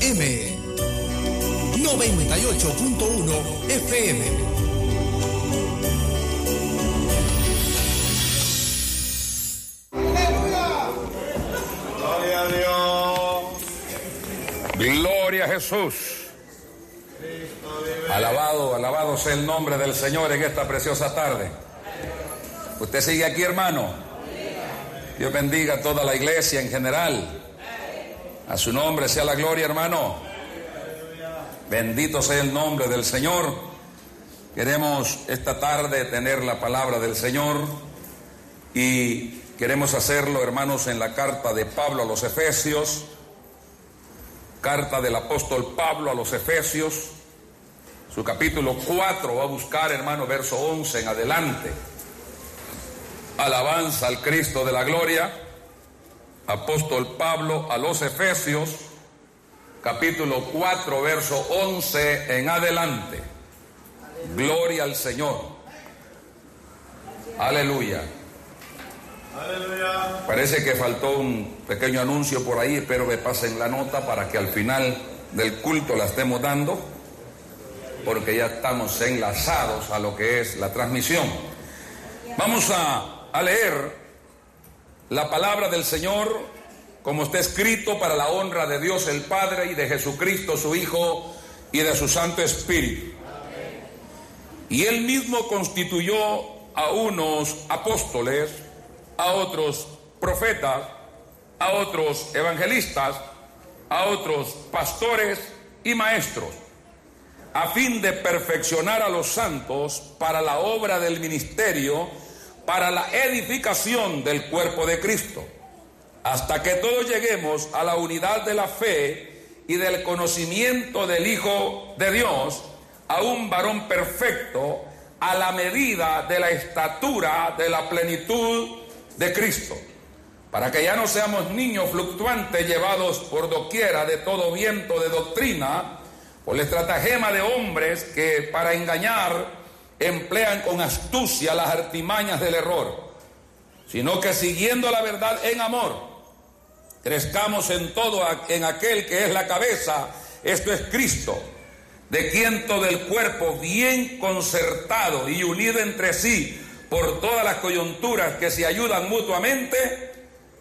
M 98.1 FM. Gloria a Dios. Gloria a Jesús. Alabado sea el nombre del Señor en esta preciosa tarde. ¿Usted sigue aquí, hermano? Dios bendiga a toda la iglesia en general. A su nombre sea la gloria, hermano. Bendito sea el nombre del Señor. Queremos esta tarde tener la palabra del Señor y queremos hacerlo, hermanos, en la carta de Pablo a los Efesios, carta del apóstol Pablo a los Efesios, su capítulo 4, va a buscar, hermano, verso 11 en adelante. Alabanza al Cristo de la gloria. Apóstol Pablo a los Efesios, capítulo 4, verso 11 en adelante. Gloria al Señor. Aleluya. Aleluya. Parece que faltó un pequeño anuncio por ahí, espero que pasen la nota para que al final del culto la estemos dando, porque ya estamos enlazados a lo que es la transmisión. Vamos a leer la palabra del Señor como está escrito para la honra de Dios el Padre y de Jesucristo su Hijo y de su Santo Espíritu. Y Él mismo constituyó a unos apóstoles, a otros profetas, a otros evangelistas, a otros pastores y maestros, a fin de perfeccionar a los santos para la obra del ministerio, para la edificación del cuerpo de Cristo, hasta que todos lleguemos a la unidad de la fe y del conocimiento del Hijo de Dios, a un varón perfecto, a la medida de la estatura de la plenitud de Cristo, para que ya no seamos niños fluctuantes llevados por doquiera de todo viento de doctrina, por la estratagema de hombres que para engañar emplean con astucia las artimañas del error, sino que siguiendo la verdad en amor, crezcamos en todo en aquel que es la cabeza, esto es Cristo, de quien todo el cuerpo bien concertado y unido entre sí por todas las coyunturas que se ayudan mutuamente,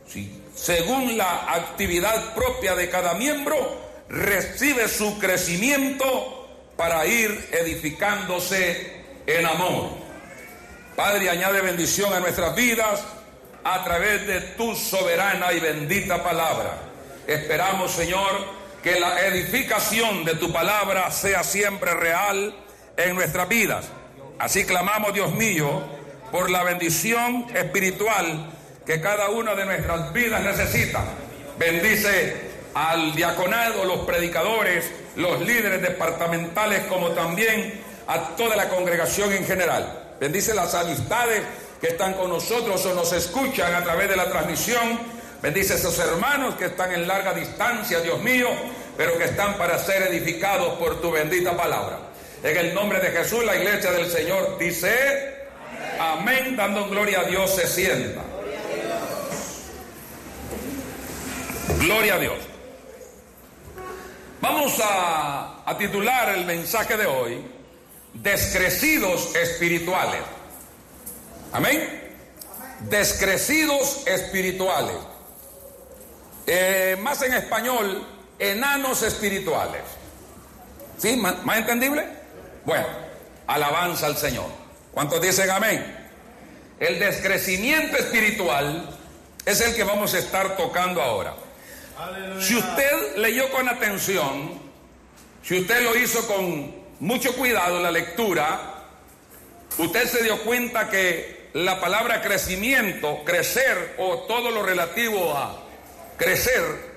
según la actividad propia de cada miembro, recibe su crecimiento para ir edificándose en amor. Padre, añade bendición a nuestras vidas a través de tu soberana y bendita palabra. Esperamos, Señor, que la edificación de tu palabra sea siempre real en nuestras vidas. Así clamamos, Dios mío, por la bendición espiritual que cada una de nuestras vidas necesita. Bendice al diaconado, los predicadores, los líderes departamentales, como también a toda la congregación en general. Bendice las amistades que están con nosotros o nos escuchan a través de la transmisión. Bendice a esos hermanos que están en larga distancia, Dios mío, pero que están para ser edificados por tu bendita palabra. En el nombre de Jesús, la iglesia del Señor dice amén, dando gloria a Dios, se sienta. Gloria a Dios. Vamos a titular el mensaje de hoy: descrecidos espirituales. Amén. Descrecidos espirituales. Más en español, enanos espirituales. ¿Sí? ¿Más entendible? Bueno, alabanza al Señor. ¿Cuántos dicen amén? El descrecimiento espiritual es el que vamos a estar tocando ahora. Aleluya. Si usted leyó con atención, si usted lo hizo con mucho cuidado en la lectura, usted se dio cuenta que la palabra crecimiento, crecer o todo lo relativo a crecer,